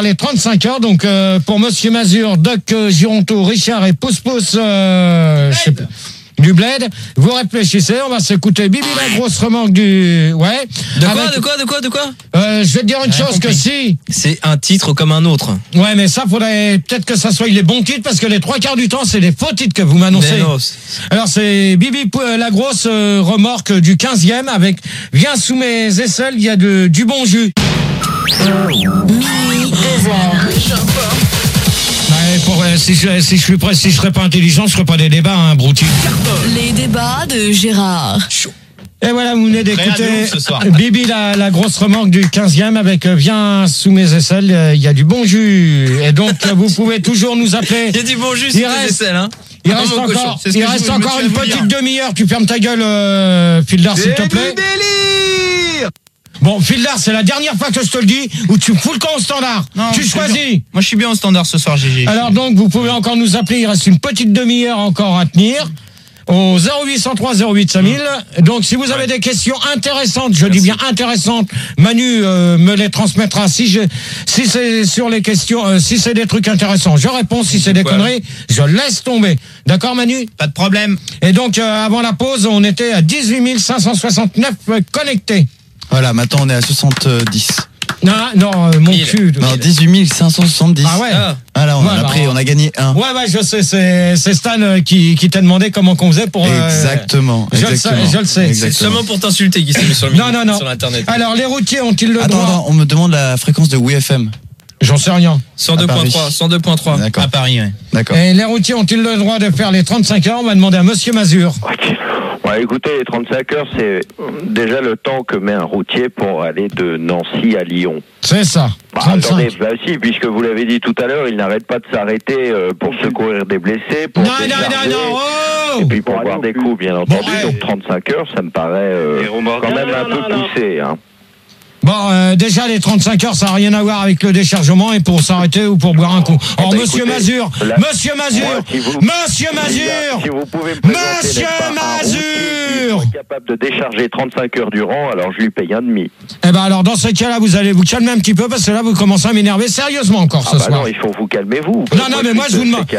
Les 35 heures, donc pour Monsieur Mazur, Doc Gironto, Richard et Pousse Pousse du Bled. Vous réfléchissez, on va s'écouter Bibi la grosse remorque du... Ouais. De quoi je vais te dire une chose que si... C'est un titre comme un autre. Ouais, mais ça, faudrait peut-être que ça soit les bons titres, parce que les 3/4 du temps, c'est des faux titres que vous m'annoncez. Non, alors, c'est Bibi la grosse remorque du 15e avec Viens sous mes aisselles, il y a du bon jus. Minuit, 2h. Si je serais pas intelligent, je ferais pas des débats, hein, Brouti. Les débats de Gérard. Et voilà, vous venez d'écouter Bibi la grosse remorque du 15e avec Viens sous mes aisselles, il y a du bon jus. Et donc, vous pouvez toujours nous appeler. Il y a du bon jus sous tes aisselles, hein. Il reste encore une petite demi-heure. Tu fermes ta gueule, Fildar, s'il te plaît. Bon, Fildar, c'est la dernière fois que je te le dis, où tu fous le camp au standard. Non, tu choisis. Moi, je suis bien au standard ce soir, GG. Alors donc, vous pouvez encore nous appeler. Il reste une petite demi-heure encore à tenir. Au 0803 08 5000. Donc, si vous avez des questions intéressantes, je dis bien intéressantes, Manu me les transmettra. Si c'est sur les questions, si c'est des trucs intéressants, je réponds. Si c'est des conneries, je laisse tomber. D'accord, Manu? Pas de problème. Et donc, avant la pause, on était à 18 569 connectés. Voilà, maintenant on est à 70. Non, mon cul. Non, 18 570. Ah ouais. Voilà, on a gagné un. Ouais, je sais, c'est Stan qui t'a demandé comment qu'on faisait pour... Exactement. Je le sais. C'est seulement pour t'insulter qu'il s'est mis sur le sur l'internet. Alors, les routiers ont-ils le droit... Attends, on me demande la fréquence de WFM. J'en sais rien. 102.3. D'accord. À Paris, ouais. D'accord. Et les routiers ont-ils le droit de faire les 35 heures? On va demander à Monsieur Mazur. Ouais, écoutez, les 35 heures, c'est déjà le temps que met un routier pour aller de Nancy à Lyon. C'est ça. Attendez, si, puisque vous l'avez dit tout à l'heure, il n'arrête pas de s'arrêter pour secourir des blessés, pour et puis pour boire des coups, bien entendu. Donc 35 heures, ça me paraît quand même un peu poussé, hein. Bon, déjà, les 35 heures, ça n'a rien à voir avec le déchargement et pour s'arrêter ou pour boire un coup. Alors, Monsieur Mazur, Monsieur Mazur, si vous pouvez me Monsieur Mazur, capable de décharger 35 heures durant, alors je lui paye un demi. Eh ben alors, dans ce cas-là, vous allez vous calmer un petit peu parce que là, vous commencez à m'énerver sérieusement encore ce soir. Non, il faut vous calmer, vous. Non, mais moi, je vous demande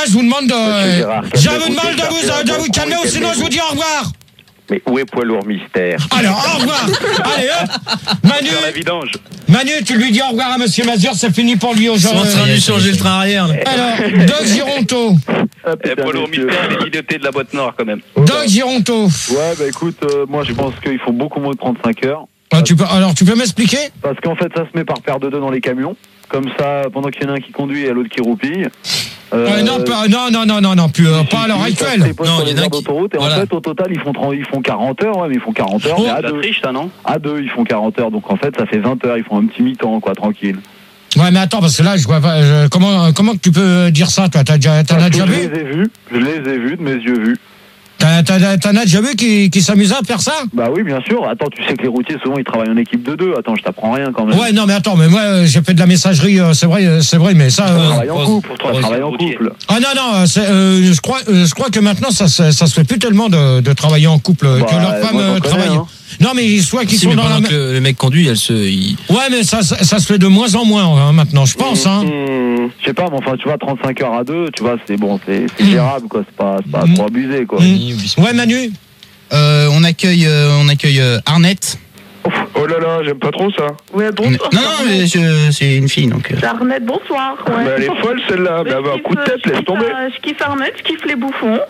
de vous calmer ou sinon je vous dis au revoir. Mais où est Poids Lourd Mystère? Alors, au revoir. Allez, hop. Manu, tu lui dis au revoir à Monsieur Mazur, c'est fini pour lui aujourd'hui. Ils sont en train de lui changer le train arrière. Là. Alors, Doc Gironto. Poids Lourd Mystère, les guillotés de la boîte noire quand même. Doc Gironto. Ouais, bah écoute, moi je pense qu'il faut beaucoup moins de 35 heures. Tu peux m'expliquer? Parce qu'en fait, ça se met par paire de deux dans les camions. Comme ça, pendant qu'il y en a un qui conduit et l'autre qui roupille. Non, pas à l'heure actuelle. Non, il y en a qui... Et en fait, au total, ils font 40 heures, mais ils font 40 heures. C'est la triche, ça, non? À deux, ils font 40 heures. Donc en fait, ça fait 20 heures. Ils font un petit mi-temps, quoi, tranquille. Ouais, mais attends, parce que là, je vois pas. Comment tu peux dire ça, toi? T'en as déjà vu? Je les ai vus, de mes yeux vus. T'en as déjà vu qui s'amusait à faire ça? Bah oui, bien sûr. Attends, tu sais que les routiers, souvent, ils travaillent en équipe de deux. Attends, je t'apprends rien quand même. Ouais, non, mais attends, mais moi, j'ai fait de la messagerie, c'est vrai, mais ça... travaille en couple. Ah non, je crois que maintenant, ça se fait plus tellement de travailler en couple, que leurs femmes travaillent. Hein. Non, mais soit qu'ils sont dans la... que le mec conduit, Ouais, mais ça se fait de moins en moins, hein, maintenant, je pense, hein. Je sais pas, mais enfin, tu vois, 35 heures à deux, tu vois, c'est bon, c'est gérable, quoi. C'est pas trop abusé, quoi. Ouais, Manu. On accueille Arnette. Oh là là, j'aime pas trop ça. Ouais, bonsoir. Non, mais c'est une fille, donc. Arnette, bonsoir. Ouais. Mais elle est folle, celle-là. Mais elle a un coup de tête, laisse tomber. Je kiffe Arnette, je kiffe les bouffons.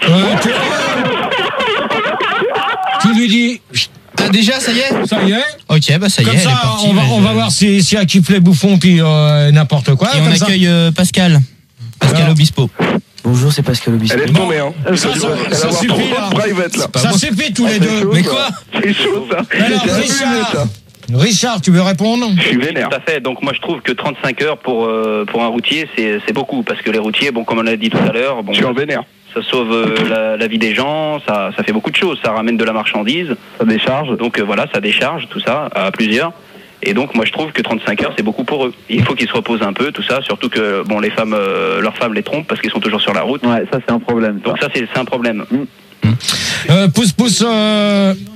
Tu lui dis... Ah, déjà, ça y est? Ça y est. Ok, bah ça y est. Comme ça, on va voir si elle kiffe les bouffons puis n'importe quoi. Et on accueille Pascal Obispo. Bonjour, c'est Pascal Obispo. Elle laisse tomber, hein. Ça suffit, là. Private, là. Ça suffit tous les deux. Mais quoi? C'est chaud, ça. Alors, Richard, tu veux répondre? Je suis vénère. Tout à fait. Donc moi je trouve que 35 heures pour un routier c'est beaucoup parce que les routiers, bon comme on l'a dit tout à l'heure, bon. Je suis en vénère. Ça sauve la vie des gens, ça fait beaucoup de choses, ça ramène de la marchandise, ça décharge. Donc voilà, ça décharge tout ça à plusieurs. Et donc moi je trouve que 35 heures c'est beaucoup pour eux. Il faut qu'ils se reposent un peu, tout ça, surtout que bon les femmes, leurs femmes les trompent parce qu'ils sont toujours sur la route. Ouais, ça c'est un problème. Donc ça c'est un problème. Pousse,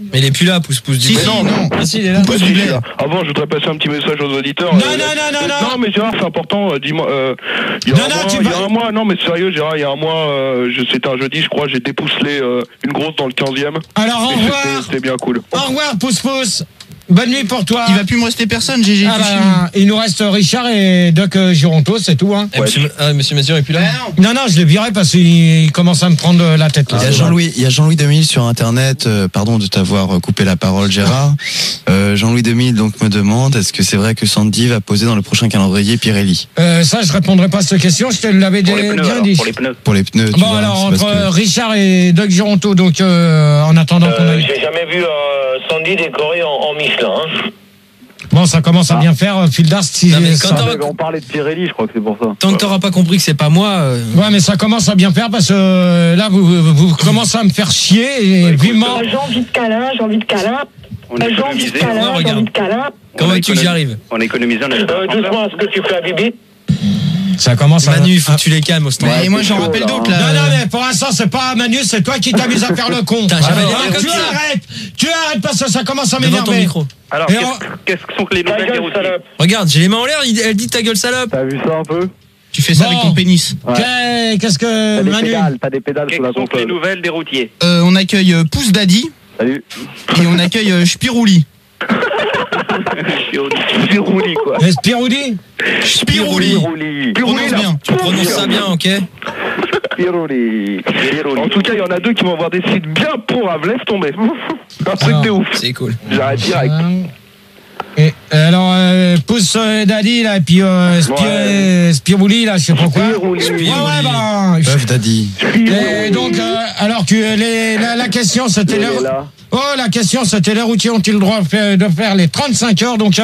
Mais il est plus là, pousse du blé. Non. Ah si, il est là. Pousse du blé. Avant, je voudrais passer un petit message aux auditeurs. Non. Non, mais Gérard, c'est important. Dis-moi. Il y a un mois, non, mais sérieux, Gérard, il y a un mois, c'était un jeudi, je crois, j'ai dépousselé une grosse dans le 15e. Alors, au revoir. C'était bien cool. Au revoir, pouce. Bonne nuit pour toi. Il va plus me rester personne, GG. Il nous reste Richard et Doc Gironto, c'est tout. Hein. Monsieur Mazur est plus là. Non, je l'ai viré parce qu'il commence à me prendre la tête. Là. Il y a Jean-Louis 2000 sur Internet. Pardon de t'avoir coupé la parole, Gérard. Jean-Louis 2000 donc me demande est-ce que c'est vrai que Sandy va poser dans le prochain calendrier Pirelli? Ça, je répondrai pas à cette question. Je te l'avais bien dit. Pour les pneus. Bon, alors entre Richard et Doc Gironto, donc en attendant qu'on ait... J'ai jamais vu Sandy décoré en Michelin. Hein. Bon, ça commence à bien faire, Phil Darst. On parlait de Pirelli, je crois que c'est pour ça. Tant que t'auras pas compris que c'est pas moi. Ouais, mais ça commence à bien faire parce que là, vous commencez à me faire chier et vivement. J'ai envie de câlin. On a économisé. Comment veux-tu que j'y arrive? On a économisé, on a Doucement, est-ce que tu fais à Bibi? Ça commence à... Manu, faut que tu les calmes au stand. Et moi j'en rappelle d'autres là. Non, mais pour l'instant, c'est pas Manu, c'est toi qui t'amuses à faire le con. Tu arrêtes parce que ça commence à m'énerver. Alors, qu'est-ce que sont les nouvelles des routiers? Regarde, j'ai les mains en l'air, elle dit ta gueule salope. T'as vu ça un peu? Tu fais ça avec ton pénis. Qu'est-ce que Manu? T'as des pédales sur la console. Quelles sont les nouvelles des routiers? On accueille Pouce Daddy. Salut. Et on accueille Spirouli. Spirouli, quoi. Spirouli? Spirouli. Prononce bien. Tu prononces ça bien, ok? Spirouli. En tout cas, il y en a deux qui vont avoir des sites bien pourraves. Laisse tomber. Un truc de ouf. C'est cool. J'arrête direct. Et alors, Pouce Daddy, là, et puis Spirouli, là, je sais pas quoi. Spirouli. Puff Daddy. Et donc, alors que la question, c'était la question, c'était les routiers ont-ils le droit de faire les 35 heures, donc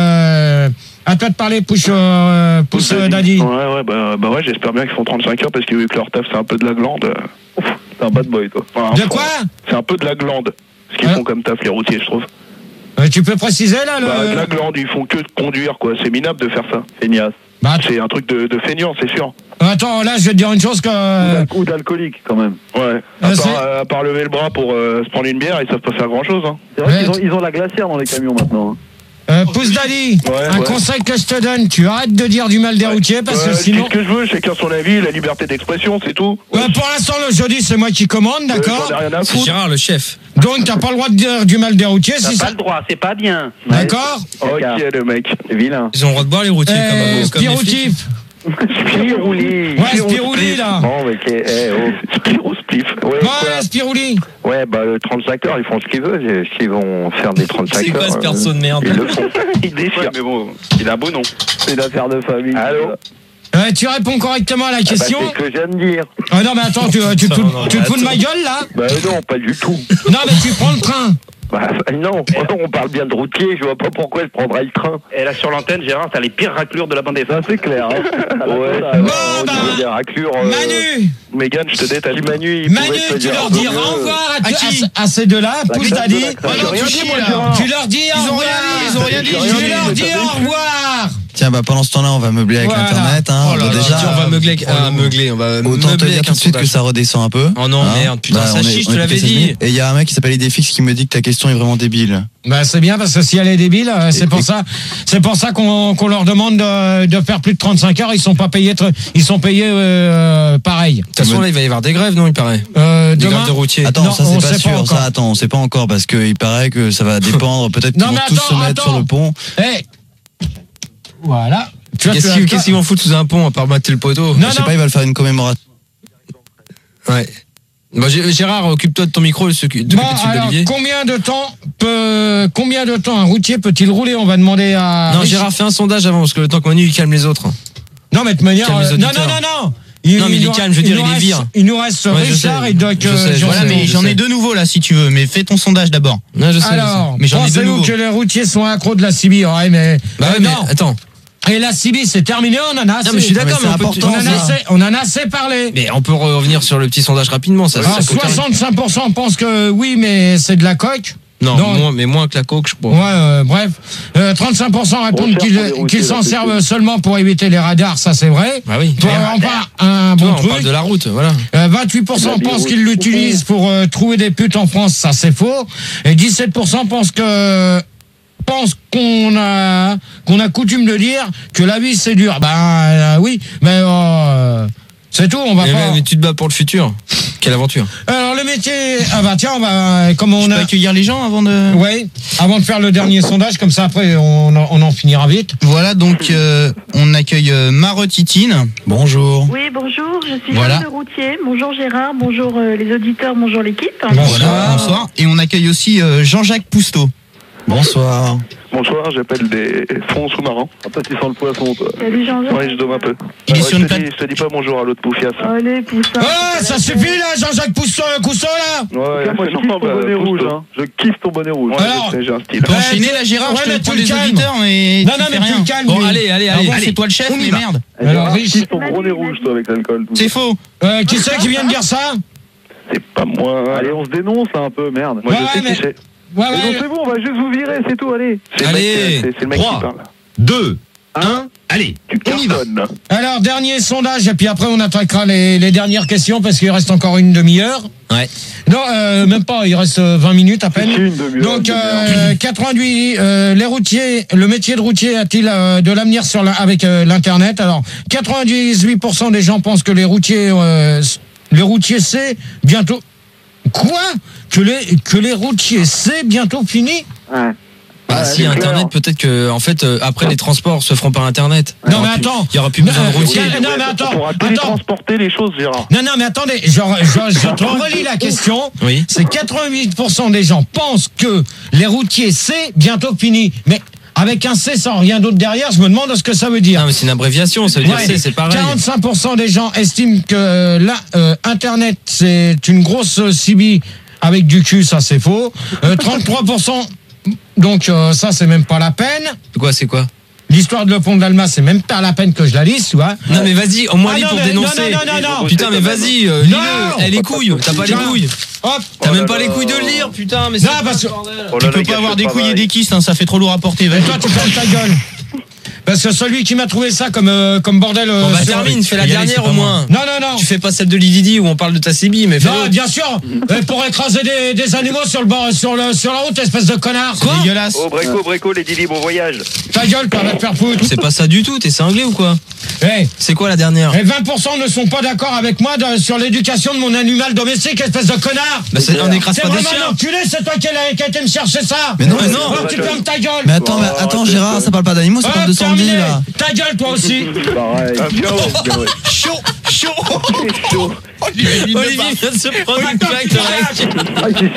à toi de parler, Pouce Daddy. Ouais, j'espère bien qu'ils font 35 heures parce que vu que leur taf, c'est un peu de la glande. C'est un bad boy, toi. Enfin, de quoi? C'est un peu de la glande. Ce qu'ils font comme taf, les routiers, je trouve. Tu peux préciser, là, de la glande, ils font que de conduire, quoi. C'est minable de faire ça. Feignasse. C'est un truc de feignant, c'est sûr. Attends, là, je vais te dire une chose que... Ou d'alcoolique, quand même. Ouais. À part lever le bras pour se prendre une bière, ils savent pas faire grand-chose. Hein. C'est vrai qu'ils ont la glacière dans les camions, maintenant. Pouce Daddy, conseil que je te donne, tu arrêtes de dire du mal des routiers parce que sinon... Qu'est-ce que je veux? Chacun son avis, la liberté d'expression, c'est tout. Pour l'instant, le jeudi, c'est moi qui commande, d'accord? C'est Gérard, le chef. Donc, t'as pas le droit de dire du mal des routiers. T'as pas le droit, c'est pas bien. D'accord? Ok, le mec. Vilain. Ils ont le droit de boire les routiers comme les flics. Spirouli. Ouais, Spirouli, là. Bon, mais Spiro-spliff. Ouais, Spirouli. Ouais, le 35 heures, ils font ce qu'ils veulent. S'ils vont faire des 35 heures. C'est quoi ce perso de merde? Ils le font. Ils déchirent. Mais bon, il a un beau nom. C'est une affaire de famille. Allô? Tu réponds correctement à la question. C'est ce que je viens de dire. Non, mais attends, tu te fous de ma gueule, là? Non, pas du tout. Non, mais tu prends le train. Non, on parle bien de routier, je vois pas pourquoi je prendrais le train. Et là sur l'antenne, Gérard, t'as les pires raclures de la bande FM. Ça c'est clair. Ouais, ça va. Des raclures. Manu. Mégane, je te détaille. Manu, tu leur dis au revoir à ces deux-là, Pouce Daddy. Tu leur dis au revoir. Ils ont rien dit. Tu leur dis au revoir. Tiens, pendant ce temps-là, on va meubler avec Internet. Hein. Déjà, on va meubler. Autant te dire tout de suite que ça redescend un peu. Oh non, merde, putain, ça chie, je te l'avais dit. Et il y a un mec qui s'appelle Idéfix qui me dit que ta question est vraiment débile. C'est bien parce que si elle est débile, c'est pour ça qu'on leur demande de faire plus de 35 heures. Ils sont pas payés, ils sont payés pareil. De toute façon, là, il va y avoir des grèves, non, il paraît. Des grèves de routiers. Attends, ça c'est pas sûr. Ça, attends, on sait pas encore parce qu'il paraît que ça va dépendre. Peut-être qu'ils vont tous se mettre sur le pont. Voilà. Qu'est-ce qu'ils vont foutre sous un pont à part battre le poteau? Je sais pas, ils veulent faire une commémoration. Ouais. Gérard, occupe-toi de ton micro, alors, combien de temps un routier peut-il rouler? On va demander à... Non, Gérard, fais un sondage avant, parce que le temps que Manu, il calme les autres. Non, mais de manière... Non. Non, mais il est calme, je veux dire, il les vire. Il nous reste Richard et Doc. Voilà, mais j'en ai deux nouveaux là, si tu veux. Mais fais ton sondage d'abord. Non, je sais. Alors, pensez-vous que les routiers sont accros de la CB? Ouais, mais... mais attends. Et la CB, c'est terminé, on en a assez. Non, mais je suis d'accord, mais on en a assez parlé. Mais on peut revenir sur le petit sondage rapidement. Ça, alors, 65% pensent que oui, mais c'est de la coque. Non, mais moins que la coke, je crois. Ouais, bref. 35% répondent qu'ils s'en servent seulement pour éviter les radars, ça c'est vrai. Bah oui. Pour avoir pas un bon truc. On parle de la route, voilà. 28% pensent qu'ils l'utilisent pour trouver des putes en France, ça c'est faux. Et 17% pensent qu'on a coutume de dire que la vie c'est dur. Oui, mais c'est tout, on va pas. Mais tu te bats pour le futur. Quelle aventure. Alors le métier, tiens, on va Je peux accueillir les gens avant de. Oui, avant de faire le dernier sondage, comme ça après on en finira vite. Voilà, donc on accueille Marotitine. Bonjour. Oui, bonjour, je suis Voilà. femme de routier. Bonjour Gérard, bonjour les auditeurs, bonjour l'équipe. Voilà, bonsoir. Et on accueille aussi Jean-Jacques Pousteau. Bonsoir. Bonsoir, j'appelle des fonds sous-marins. Toi, tu sens le poisson, toi. Salut Jean-Jacques. Ouais, je dôme un peu. Il est sur une je te dis pas bonjour à l'autre poufias. Allez, poussa. Oh, ça suffit là, Jean-Jacques Cousteau là. Ouais, Moi, je kiffe ton bonnet rouge. Hein. Je kiffe ton bonnet rouge. Ouais, Alors, j'ai un style. Tu peux enchaîner là, Gérard, ouais, je mais te tu prends le les calmes. auditeurs, mais Non, tu non, fais mais tu rien. le calmes. Bon, lui. allez. Ah bon, c'est toi le chef, On y mais va. merde. Alors, Je kiffe ton bonnet rouge, toi, avec l'alcool. tout C'est ça. faux. qui c'est qui vient de dire ça? C'est pas moi. Allez, on se dénonce un peu, merde. Moi, Ouais, je sais mais- qui c'est. Ouais, Mais non, c'est bon, on va juste vous virer, c'est tout, allez. C'est le Allez, mec, c'est le mec qui 3, parle. 2, 1, allez. Tu cartonnes. Alors, dernier sondage, et puis après on attaquera les dernières questions parce qu'il reste encore une demi-heure. Ouais. Non, même pas, il reste 20 minutes à peine. C'est une demi-heure, Donc, une demi-heure. 88, les routiers, le métier de routier a-t-il de l'avenir avec l'Internet? Alors, 98% des gens pensent que les routiers c'est bientôt... Quoi? Que les routiers c'est bientôt fini? Ouais. Bah, si c'est Internet, clair. peut-être que, en fait, après les transports se feront par Internet. Non, mais attends. Il y aura plus besoin de routiers. Non, mais attends. On pourra télétransporter les choses, Gérard. Non, mais attendez, je te relis la question. Oui. C'est 88% des gens pensent que les routiers, c'est bientôt fini. Mais avec un C sans rien d'autre derrière, je me demande ce que ça veut dire. Non, mais c'est une abréviation, ça veut dire Ouais. c'est pareil. 45% des gens estiment que Internet, c'est une grosse CB avec du cul, ça c'est faux. 33%, donc ça c'est même pas la peine. C'est quoi? L'histoire de le pont de l'Alma, c'est même pas la peine que je la lise, tu vois. Non, mais vas-y, au moins Ah lis non, pour mais- dénoncer. non. Putain, mais vas-y, lis-le. Les couilles, t'as pas les Tiens. couilles. Hop. T'as même pas les couilles de le lire, putain, mais c'est Non, parce que... Tu peux pas avoir des couilles et des kystes, hein, ça fait trop lourd à porter. Et Vas-y. toi, tu fermes ta gueule. Parce que celui qui m'a trouvé ça comme bordel... Bon, bah, sur- termine, fais la Y aller, dernière c'est pas au moins. Non. Tu fais pas celle de Lididi où on parle de ta CB, mais Non, fais-le. bien sûr. Pour écraser des animaux sur la route, espèce de connard. C'est dégueulasse. Oh, Breco, les Didi, bon voyage. Ta gueule, toi, va te faire foutre. C'est pas ça du tout, t'es cinglé ou quoi? Hey. C'est quoi la dernière? Et 20% ne sont pas d'accord avec moi sur l'éducation de mon animal domestique, espèce de connard. Bah, on n'écrase C'est pas des vraiment chiens. un enculé, c'est toi qui a été me chercher ça. Mais non, Alors, tu fermes ta gueule. Mais attends, Gérard, ça parle pas d'animaux, ça parle de Sandy, terminé. là. Ta gueule, toi aussi. Pareil. Ah, bien ouais. Chaud. Olivier vient de se prendre une claque direct.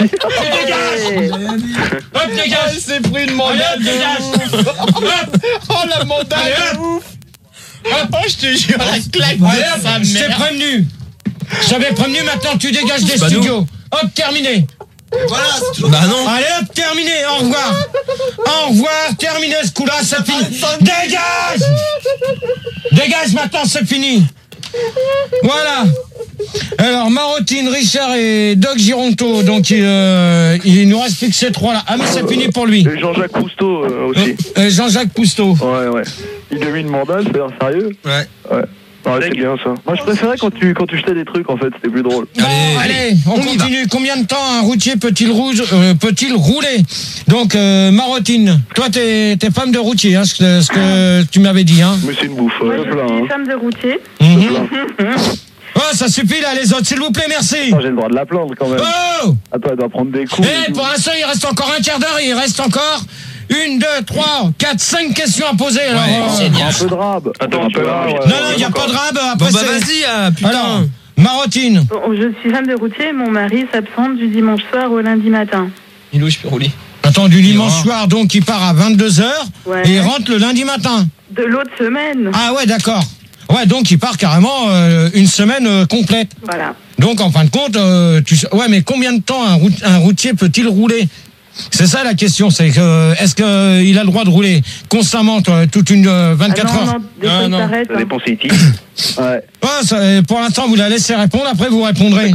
Hop, dégage. C'est pris une mandale de ouf. Oh, la mandale de ouf. Oh, je te jure, la claque de sa Allez, je t'ai mère. prévenu. Je t'avais prévenu, maintenant tu dégages des Bah, nous. studios. Hop, terminé. Bah non. Allez, hop, terminé. Au revoir. Au revoir, terminé ce coup-là, c'est fini. Dégage. Dégage, maintenant, c'est fini. Voilà. Alors, Marotine, Richard et Doc Gironto. Donc, il nous reste plus que ces trois-là. Ah, mais c'est fini pour lui. Et Jean-Jacques Cousteau aussi. Jean-Jacques Pousteau. Ouais. Il a mis une mandale, c'est sérieux? Ouais. Ouais, c'est bien ça. Moi, je préférais quand tu jetais des trucs, en fait, c'était plus drôle. Bon, allez, on continue. Combien de temps un routier peut-il rouler? Donc, Marotine, toi, t'es femme de routier, hein, ce que tu m'avais dit. Hein. Mais c'est une bouffe. Moi, je je plains, suis hein. femme de routier. Oh, ça suffit là, les autres, s'il vous plaît, merci. J'ai le droit de la plaindre quand même. Oh. Attends, elle doit prendre des coups. Eh, pour l'instant, il reste encore un quart d'heure, il reste encore 1, 2, 3, 4, 5 questions à poser. Alors, Un peu de rab. Attends, un peu là. non, il n'y a pas de rab. Bon, Après, bah c'est... vas-y, putain. Alors, Marotine. Bon, je suis femme de routier et mon mari s'absente du dimanche soir au lundi matin. Milou, je peux rouler. Attends, du dimanche soir, donc, il part à 22h Ouais. et il rentre le lundi matin. De l'autre semaine. Ah ouais, d'accord. Ouais, donc il part carrément une semaine complète. Voilà. Donc, en fin de compte, ouais, mais combien de temps un routier peut-il rouler? C'est ça la question, c'est que est-ce qu'il a le droit de rouler constamment toute une 24 heures? Non, des fois, il s'arrête. Ça dépend c'est qui. Ouais. Ouais, pour l'instant, vous la laissez répondre, après vous répondrez. D'accord.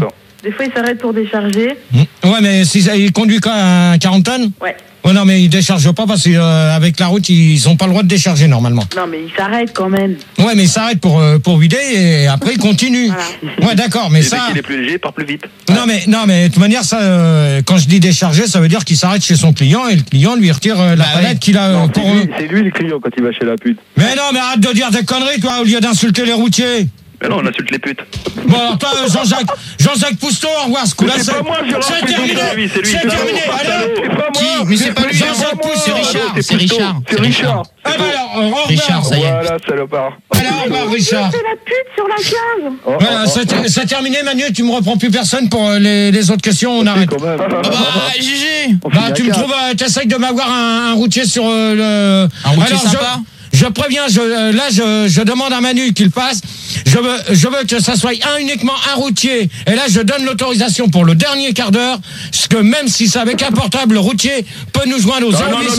Des fois, il s'arrête pour décharger. Ouais, mais il conduit quand un 40 tonnes? Ouais. Ouais, non, mais il décharge pas parce qu'avec la route, ils ont pas le droit de décharger normalement. Non, mais il s'arrête quand même. Ouais, mais il s'arrête pour vider et après il continue. Voilà. Ouais, d'accord, mais Et ça. dès qu'il est plus léger, il part plus vite. Non, mais de toute manière, ça, quand je dis décharger, ça veut dire qu'il s'arrête chez son client et le client lui retire la palette qu'il a Non, pour. c'est lui le client quand il va chez la pute. Mais non, mais arrête de dire des conneries, toi, au lieu d'insulter les routiers. Mais non, on insulte les putes. Bon, alors toi, Jean-Jacques Pousteau, au revoir, ce coup-là, Mais c'est pas moi, Gérard, c'est c'est terminé. lui, c'est lui. C'est terminé, allez. C'est pas moi. Mais c'est pas lui, Jean-Jacques Pousteau. c'est Richard. C'est C'est Richard. C'est Richard. Ah bah alors, au revoir. Richard, ça y est. Voilà, salopard. Alors, au revoir, Richard. C'est la pute sur la cave. Voilà, c'est terminé, Manu, tu me reprends plus personne pour les autres questions, on arrête. Quand même. Ah bah, GG. Bah, tu me trouves, t'essayes de m'avoir un routier sur le. Un routier Alors, sympa. Je préviens, je demande à Manu qu'il passe. Je veux que ça soit uniquement un routier. Et là, je donne l'autorisation pour le dernier quart d'heure. Parce que même si c'est avec un portable, le routier peut nous joindre aux 0800.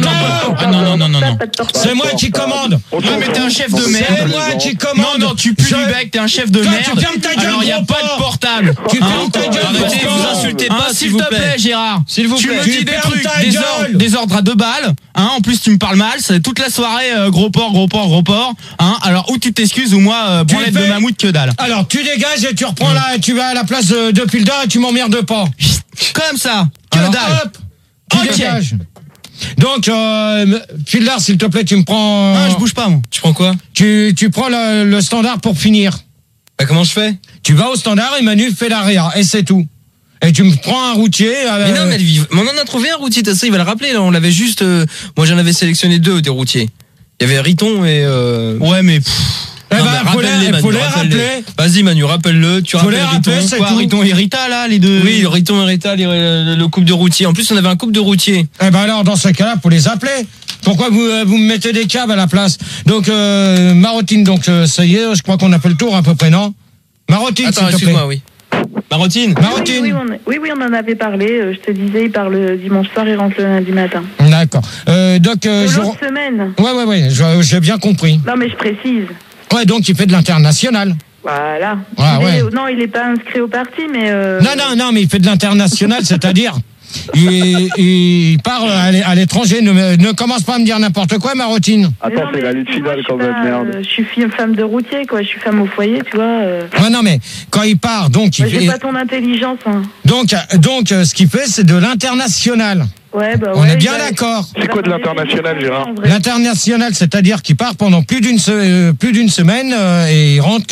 Non. C'est moi qui commande. Ouais, mais t'es un chef de merde. C'est moi qui commande. Non, tu pues du bec, t'es un chef de Toi, merde. tu fermes ta gueule, Alors, y a gros pas porc. de portable. Tu fermes ta gueule, Arrêtez, gros vous porc. insultez pas, s'il te plaît, Gérard. S'il vous Tu plaît. me Tu dis des fermes trucs, ta des gueule. ordres à 2 balles. En plus, tu me parles mal. C'est toute la soirée, gros porc. Alors, ou tu t'excuses, ou moi, branlette de mammouth, que dalle. Alors, tu dégages et tu reprends là, tu vas à la place de Pilda et tu m'emmerdes pas. Comme ça, que Alors, dalle. hop, tu Ok. dégages. Donc, Fildar, s'il te plaît, tu me prends. Ah, je bouge pas, moi. Tu prends quoi? Tu prends le standard pour finir. Bah, comment je fais? Tu vas au standard et Manu fait l'arrière et c'est tout. Et tu me prends un routier. Mais non, mais on en a trouvé un routier, t'as ça, il va le rappeler, là. On l'avait juste. Moi, j'en avais sélectionné 2 des routiers. Il y avait Riton et. Ouais, mais. Eh Non, ben, mais faut les rappelle-les. rappeler. Vas-y, Manu, rappelle-le. Tu Faut les rappelles rappeler, Riton. c'est Quoi, tout. Riton et Rita, là, les deux? Oui, Riton et Rita, le couple de routiers. En plus, on avait un couple de routiers. Eh ben alors, dans ce cas-là, faut les appeler. Pourquoi vous me mettez des câbles à la place? Donc, Marotine, donc ça y est, je crois qu'on a fait le tour à peu près, non? Marotine, Attends, s'il te plaît. excuse-moi, oui. Marotine. Oui, on en avait parlé. Je te disais, il part le dimanche soir, il rentre le lundi matin. D'accord. Donc, L'autre semaine. Ouais, j'ai bien compris. Non, mais je précise. Ouais, donc il fait de l'international. Voilà. Ah, ouais. Non, il n'est pas inscrit au parti, mais... Non, mais il fait de l'international, c'est-à-dire... Il part à l'étranger. Ne commence pas à me dire n'importe quoi, Marotine. Attends, c'est la lutte finale quand même, merde. Je suis femme de routier, quoi. Je suis femme au foyer, tu vois. Ouais, non, mais quand il part, donc... J'ai pas ton intelligence, hein. Donc, ce qu'il fait, c'est de l'international. Ouais, bah On ouais, est bien d'accord. C'est quoi de l'international, Gérard? L'international, c'est-à-dire qu'il part pendant plus d'une semaine et il rentre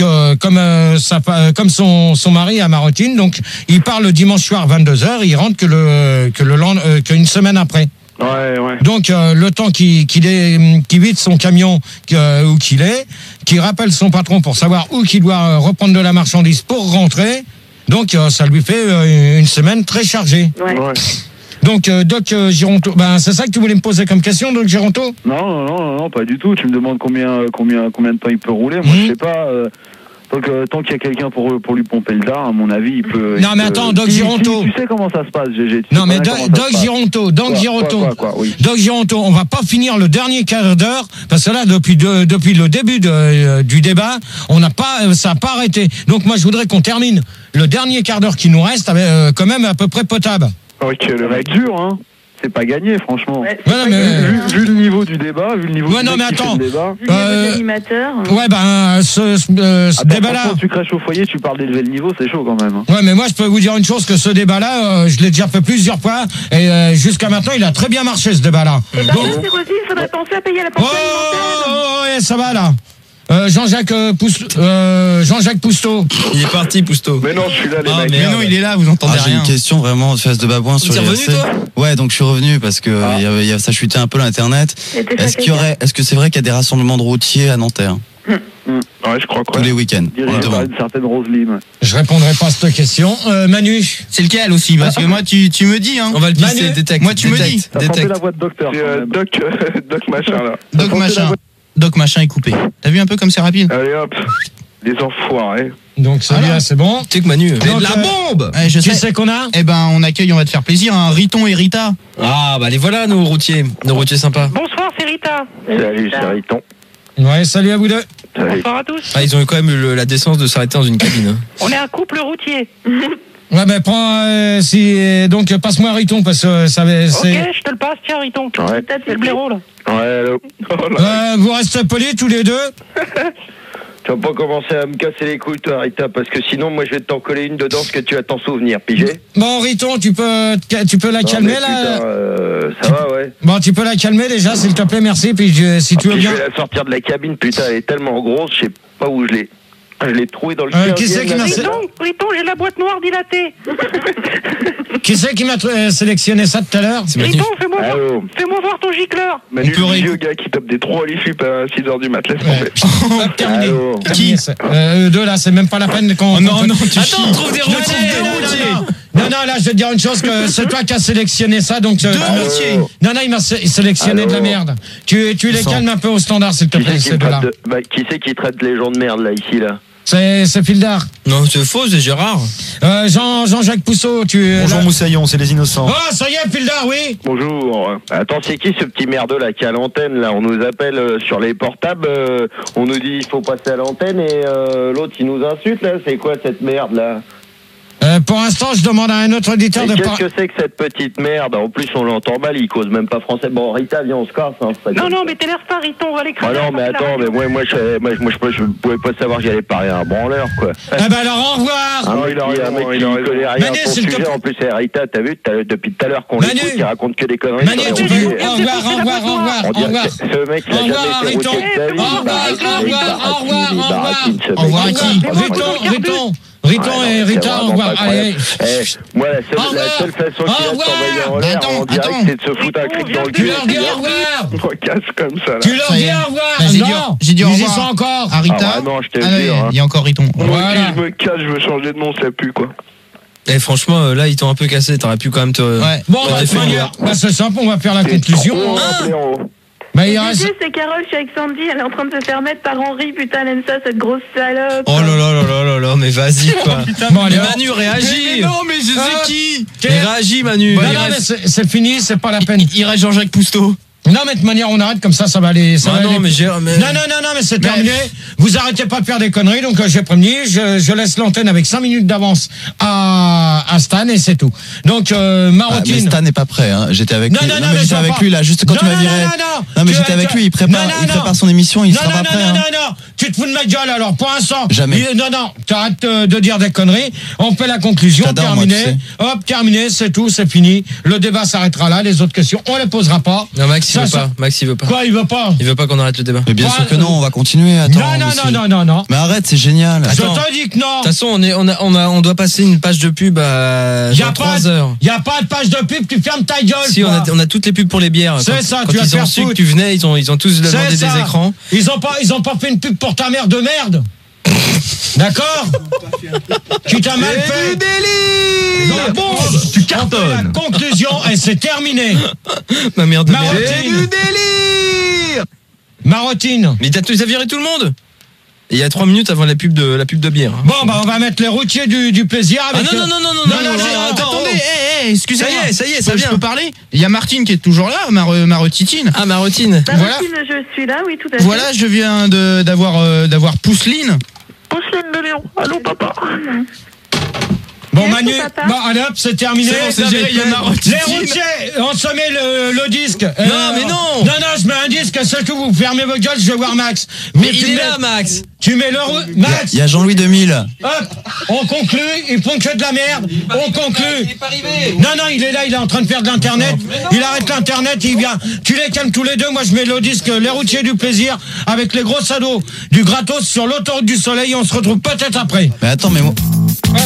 comme son mari à Marotine. Donc, il part le dimanche soir 22h, il rentre qu'une semaine après. Ouais. Donc, le temps qu'il vide son camion où qu'il est, qu'il rappelle son patron pour savoir où qu'il doit reprendre de la marchandise pour rentrer. Donc, ça lui fait une semaine très chargée. Ouais. Donc, Doc Gironto, c'est ça que tu voulais me poser comme question, Doc Gironto? Non, pas du tout. Tu me demandes combien de temps il peut rouler. Moi, je sais pas. Tant qu'il y a quelqu'un pour lui pomper le dard, à mon avis, il peut. Non, mais attends, Doc Gironto. Tu sais comment ça se passe, GG. Non, mais Doc Gironto, oui. Doc Gironto, on va pas finir le dernier quart d'heure, parce que là, depuis le début du débat, ça n'a pas arrêté. Donc, moi, je voudrais qu'on termine le dernier quart d'heure qui nous reste, avec, quand même à peu près potable. Ok, Ça va être dur, hein. C'est pas gagné, franchement. Ouais, Vu le niveau du débat, vu le niveau Ouais, non, mais attends. l'animateur. Ouais, ce débat-là. Franchement, tu crèches au foyer, tu parles d'élever le niveau, c'est chaud quand même. Ouais, mais moi, je peux vous dire une chose, que ce débat-là, je l'ai déjà fait plusieurs fois, et jusqu'à maintenant, il a très bien marché, ce débat-là. Et bien, c'est aussi, il faudrait penser à payer la pension alimentaire. Ouais, ça va, là. Jean-Jacques Pousteau. Il est parti, Pousteau. Mais non, je suis là, les mecs. Mais non, il est là, vous entendez J'ai rien. une question vraiment de face de babouin sur T'es revenu, IRC. toi? Ouais, donc je suis revenu parce que ça chutait un peu l'internet. Est-ce que c'est vrai qu'il y a des rassemblements de routiers à Nanterre Ouais, je crois quoi. tous les week-ends? Dirigé par une certaine Roselyne. Je répondrai pas à cette question. Manu. C'est lequel aussi? Parce que moi, tu me dis, hein. On va le pisser, détecte. Moi, tu me dis. T'as tenté la voix de docteur. C'est Doc machin, là. Doc machin est coupé. T'as vu un peu comme c'est rapide? Allez hop, les enfoirés. Donc, celui-là, c'est bon. Tu sais que Manu. Donc, de la bombe! Ouais, je Qui sais. c'est qu'on a? Eh ben, on accueille, on va te faire plaisir, un Riton et Rita. Ah, bah les voilà, nos routiers sympas. Bonsoir, c'est Rita. Salut, c'est Riton. Ouais, salut à vous deux. Salut. Bonsoir à tous. Ah, ils ont eu quand même eu la décence de s'arrêter dans une cabine. On est un couple routier. Ouais, mais prends, donc passe-moi Riton, parce que ça va. Ok, je te le passe, tiens, Riton. Ouais. C'est le blaireau, là. Ouais, allô. Vous restez polis tous les deux. Tu vas pas commencer à me casser les couilles, toi, Rita, parce que sinon, moi, je vais t'en coller une dedans ce que tu vas t'en souvenir, pigé? Bon, Riton, tu peux la calmer, là? Putain, ça va, ouais. Bon, tu peux la calmer, déjà, s'il te plaît, merci, puis si tu veux bien. Je vais la sortir de la cabine, putain, elle est tellement grosse, je sais pas où je l'ai trouvé dans le chien. Qui c'est qui m'a... Riton, j'ai la boîte noire dilatée. Qui c'est qui m'a sélectionné ça tout à l'heure? Riton, fais-moi voir ton gicleur. Manu, le vieux gars qui tape des trous à l'IFUP à 6h du mat, laisse tomber. Terminé. Qui deux, là, c'est même pas la peine qu'on... Non, attends, on trouve des routiers. Non, là, je vais te dire une chose, que c'est toi qui as sélectionné ça, donc... Deux routiers. Non, il m'a sélectionné de la merde. Tu les calmes un peu au standard, s'il te plaît, ces deux-là. Qui c'est qui traite les gens de merde, là, ici, là? C'est Fildar. Non, c'est faux, c'est Gérard. Jean-Jacques Pousseau, Bonjour Moussaillon, c'est les innocents. Oh, ça y est, Fildar, oui. Bonjour. Attends, c'est qui ce petit merdeux là qui est à l'antenne là? On nous appelle sur les portables, on nous dit il faut passer à l'antenne et l'autre il nous insulte là. C'est quoi cette merde là? Pour l'instant, je demande à un autre auditeur de parler. Qu'est-ce que c'est que cette petite merde? En plus, on l'entend mal, il cause même pas français. Bon, Rita, viens, on se casse. Hein, non, mais t'énerve pas, Riton, on va l'écraser. Ah non, mais attends, mais moi, je pouvais pas savoir que j'allais parler à un branleur, quoi. Eh ben alors, au revoir. Un mec qui connaît rien à ton sujet. En plus, c'est Rita, t'as vu, depuis tout à l'heure qu'on l'écoute, il raconte que des conneries. Manu, tu dis au revoir. Ce mec, il a jamais été routier de sa vie. Au revoir à qui? Riton et Rita, au revoir. Allez. Moi, la seule façon qu'il a de t'envoyer en l'air en direct, c'est de se foutre un cric dans le cul. Tu leur dis au revoir. On casse comme ça, là. Tu leur dis au revoir. J'ai dit au revoir. Ils y sont encore. À Rita. Ah non, je te jure. Il y a encore Riton. Moi aussi, je me casse, je veux changer de nom, ça pue, quoi. Et franchement, là, ils t'ont un peu cassé. T'aurais pu quand même te... Ouais. Bon, c'est simple, on va faire la conclusion. C'est Carole, je suis avec Sandy, elle est en train de se faire mettre par Henri, putain, elle aime ça, cette grosse salope. Oh là, mais vas-y, quoi. Bon, allez, Manu, réagis. Mais non, mais je sais qui. Mais réagis, Manu. Non, mais c'est fini, c'est pas la peine. Il reste Jean-Jacques Pousteau. Non, mais de manière, on arrête comme ça va aller. Non, mais c'est terminé. Vous arrêtez pas de faire des conneries, donc j'ai prévenu. Je laisse l'antenne avec 5 minutes d'avance à Stan et c'est tout. Donc, Marotine. Mais Stan n'est pas prêt, hein. J'étais avec lui. Non, mais j'étais avec lui, là, juste quand tu m'as viré. Non, mais j'étais avec lui, il prépare son émission, il sera pas prêt. Non, tu te fous de ma gueule, alors, pour l'instant. Jamais. Non, tu arrêtes de dire des conneries. On fait la conclusion, terminé. Hop, terminé, c'est tout, c'est fini. Le débat s'arrêtera là, les autres questions, on les posera pas. Non, Max, il veut pas. Quoi, il veut pas? Il veut pas qu'on arrête le débat. Mais bien sûr que non, on va continuer. Attends, non. Mais arrête, c'est génial. Je te dis que non. De toute façon, on doit passer une page de pub à 3 heures. Il y a pas de page de pub, tu fermes ta gueule. Si, on a toutes les pubs pour les bières. C'est ça, quand tu vas ils faire ont su foutre. que tu venais, ils ont tous demandé des écrans. Ils ont pas fait une pub pour ta mère de merde. D'accord? Tu t'as mal fait. Du délire. Bon, tu cartonnes. La conclusion, et c'est terminé. Ma mère de merde. Du délire. Marotine. Mais t'as viré tout le monde. Et il y a 3 minutes avant la pub de bière. Bon, on va mettre les routiers du plaisir avec. Non, attendez, excusez-moi. Ça y est, ça vient. Je peux parler? Il y a Martine qui est toujours là, Marotine. Ah, Marotine. Voilà. Je suis là, oui, tout à fait. Voilà, je viens d'avoir Pousseline. Pousseline de Léon. Allô, papa. Bon, Manu, allez hop, c'est terminé. C'est bon, c'est géré, il y a Marotine. Les routiers, on se met le disque. Non, mais non. Non, je mets un disque, c'est tout, vous fermez vos gueules, je vais voir Max. Mais il est là, Max. Tu mets le Max. Il y a Jean-Louis 2000. Hop, on conclut, ils font que de la merde. On conclut. Il est pas arrivé. Non, il est là, il est en train de faire de l'internet. Il arrête l'internet, il vient. Tu les calmes tous les deux, moi je mets le disque Les routiers du plaisir avec les gros ados du gratos sur l'autoroute du soleil, on se retrouve peut-être après. Mais attends, mais moi...